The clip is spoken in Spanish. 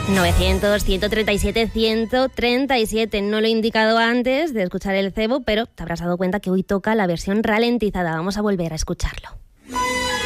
900-137-137. No lo he indicado antes de escuchar el cebo, pero te habrás dado cuenta que hoy toca la versión ralentizada. Vamos a volver a escucharlo.